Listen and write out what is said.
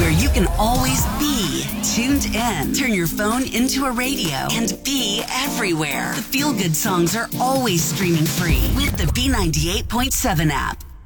where you can always be tuned in. Turn your phone into a radio and be everywhere. The feel-good songs are always streaming free with the B98.7 app.